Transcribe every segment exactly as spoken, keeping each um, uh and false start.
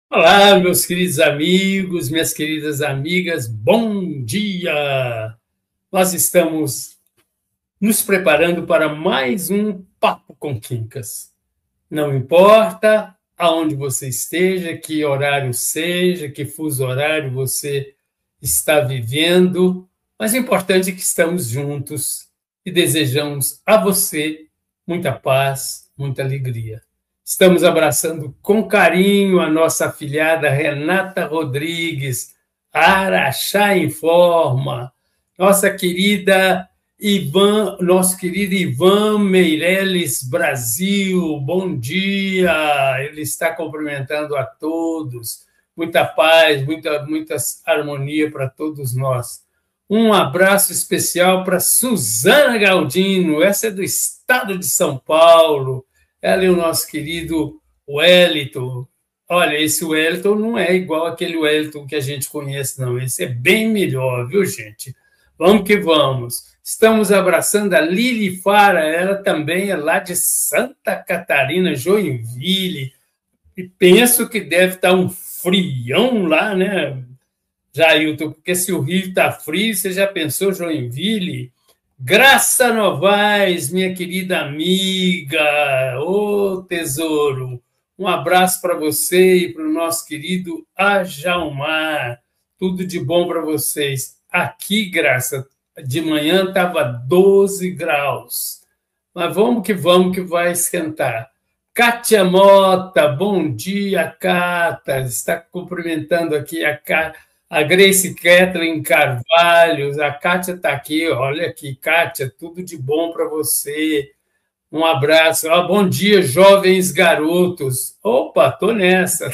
Olá, meus queridos amigos, minhas queridas amigas, bom dia! Nós estamos nos preparando para mais um Papo com Quincas. Não importa aonde você esteja, que horário seja, que fuso horário você está vivendo, mas o importante é que estamos juntos e desejamos a você muita paz, muita alegria. Estamos abraçando com carinho a nossa afilhada Renata Rodrigues, Araxá Informa, nossa querida Ivan, nosso querido Ivan Meireles Brasil, bom dia, ele está cumprimentando a todos, muita paz, muita, muita harmonia para todos nós. Um abraço especial para Suzana Galdino, essa é do estado de São Paulo, ela e o nosso querido Wellington. Olha, esse Wellington não é igual aquele Wellington que a gente conhece, não. Esse é bem melhor, viu, gente? Vamos que vamos. Estamos abraçando a Lili Fara, ela também é lá de Santa Catarina, Joinville. E penso que deve estar um frião lá, né, Jailton? Porque se o Rio está frio, você já pensou, Joinville? Graça Novaes, minha querida amiga, ô tesouro, um abraço para você e para o nosso querido Ajalmar, tudo de bom para vocês. Aqui, Graça, de manhã estava doze graus, mas vamos que vamos que vai esquentar. Kátia Mota, bom dia, Cata, está cumprimentando aqui a Cátia. A Grace Kathleen Carvalho, a Kátia está aqui, olha aqui, Kátia, tudo de bom para você. Um abraço. Ah, bom dia, jovens garotos. Opa, tô nessa.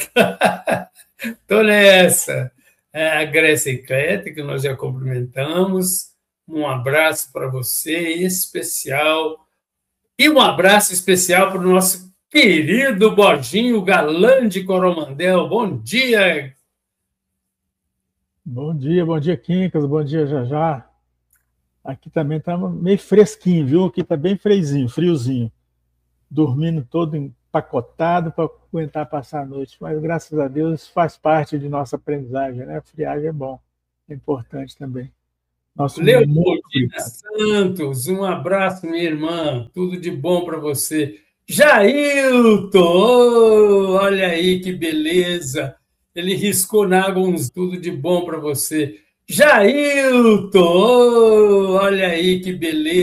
tô nessa. É, a Grace Kathleen, que nós já cumprimentamos. Um abraço para você, especial. E um abraço especial para o nosso querido Borginho Galã de Coromandel. Bom dia, Bom dia, bom dia, Quincas, bom dia, Jajá. Aqui também está meio fresquinho, viu? Aqui está bem friozinho, friozinho. Dormindo todo empacotado para aguentar passar a noite. Mas, graças a Deus, faz parte de nossa aprendizagem, né? A friagem é bom, é importante também. Nosso Leopoldina Santos, um abraço, minha irmã. Tudo de bom para você. Jailton, oh, olha aí que beleza. Ele riscou na água uns tudo de bom para você. Jailton, oh, olha aí que beleza.